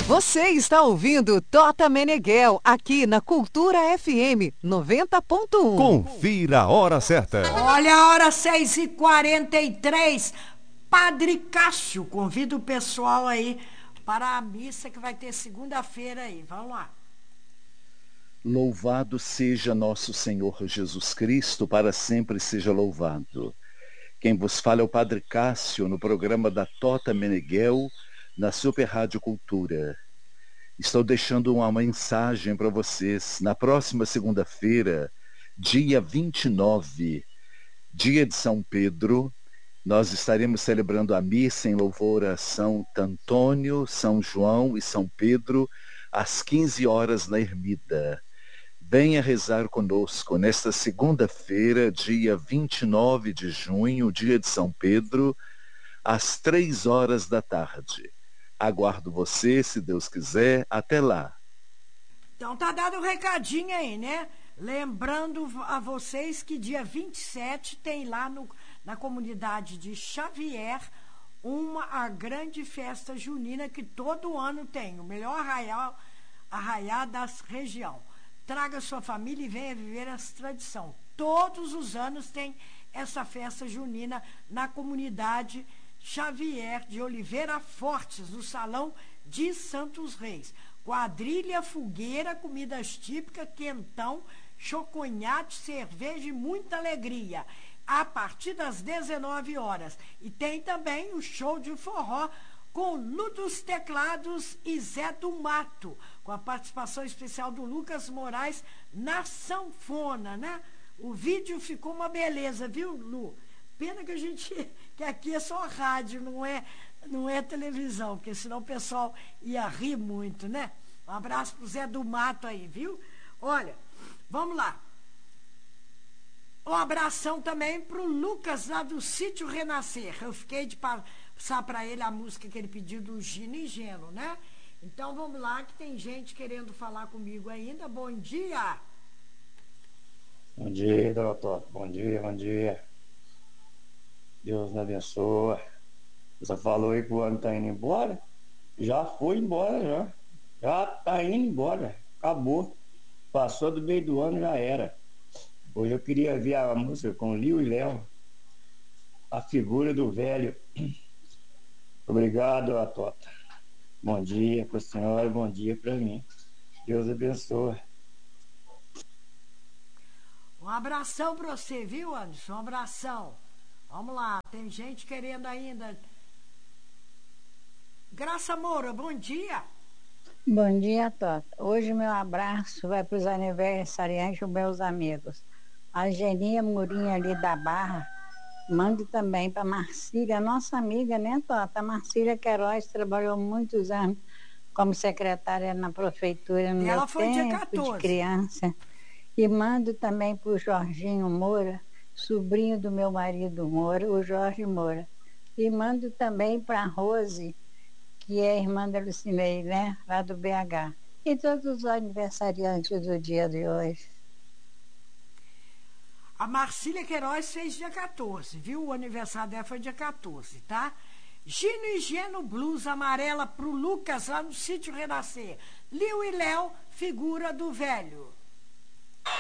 Você está ouvindo Tota Meneghel aqui na Cultura FM 90.1. Confira a hora certa. Olha a hora 6h43. Padre Cássio, convida o pessoal aí para a missa que vai ter segunda-feira aí. Vamos lá. Louvado seja nosso Senhor Jesus Cristo, para sempre seja louvado. Quem vos fala é o Padre Cássio, no programa da Tota Meneghel, na Super Rádio Cultura. Estou deixando uma mensagem para vocês. Na próxima segunda-feira, dia 29, dia de São Pedro, nós estaremos celebrando a missa em louvor a São Antônio, São João e São Pedro, às 15 horas na Ermida. Venha rezar conosco nesta segunda-feira, dia 29 de junho, dia de São Pedro, às 3 horas da tarde. Aguardo você, se Deus quiser. Até lá. Então tá dado um recadinho aí, né? Lembrando a vocês que dia 27 tem lá na comunidade de Xavier a grande festa junina que todo ano tem, o melhor arraiá da região. Traga sua família e venha viver essa tradição. Todos os anos tem essa festa junina na comunidade Xavier de Oliveira Fortes, no Salão de Santos Reis. Quadrilha, fogueira, comidas típicas, quentão, choconhate, cerveja e muita alegria. A partir das 19 horas. E tem também o show de forró com Ludos Teclados e Zé do Mato, com a participação especial do Lucas Moraes na sanfona, né? O vídeo ficou uma beleza, viu, Lu? Pena que aqui é só rádio, não é televisão, porque senão o pessoal ia rir muito, né? Um abraço pro Zé do Mato aí, viu? Olha, vamos lá. Um abração também pro Lucas lá do Sítio Renascer. Eu fiquei de passar para ele a música que ele pediu do Gino e Geno, né? Então vamos lá, que tem gente querendo falar comigo ainda. Bom dia! Bom dia, doutor. Bom dia, bom dia. Deus abençoe. Você falou aí que o ano tá indo embora? Já foi embora, já. Já tá indo embora. Acabou. Passou do meio do ano, já era. Hoje eu queria ver a música com Liu e Léo. A figura do velho. Obrigado, Tota. Bom dia para a senhora, bom dia para mim. Deus abençoe. Um abração para você, viu, Anderson? Um abração. Vamos lá, tem gente querendo ainda. Graça Moura, bom dia. Bom dia, Tota. Hoje meu abraço vai para os aniversariantes, os meus amigos. A Geninha Murinha ali da Barra. Mande também para Marcília, nossa amiga, né, Tota? A Marcília Queiroz trabalhou muitos anos como secretária na prefeitura no meu tempo de criança. E mando também para o Jorginho Moura, sobrinho do meu marido Moura, o Jorge Moura. E mando também para a Rose, que é irmã da Lucinei, né, lá do BH. E todos os aniversariantes do dia de hoje. A Marcília Queiroz fez dia 14, viu? O aniversário dela foi dia 14, tá? Gino e Geno, blusa amarela pro Lucas, lá no Sítio Renascer. Liu e Léo, figura do velho.